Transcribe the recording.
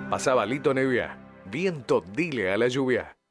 Pasaba Lito Nevia. Viento, dile a la lluvia.